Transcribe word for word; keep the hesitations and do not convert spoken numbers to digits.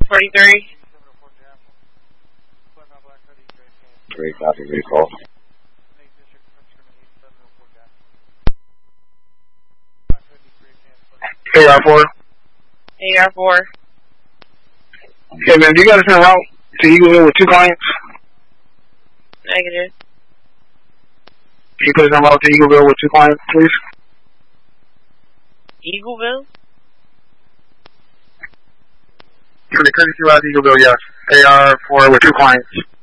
forty-three. Three copy recall. A R four. A R four. Okay, man, do you got us en route to Eagleville with two clients? Negative. Can you put us en route to Eagleville with two clients, please? Eagleville? Can the courtesy route to Eagleville, yes. A R four with two clients.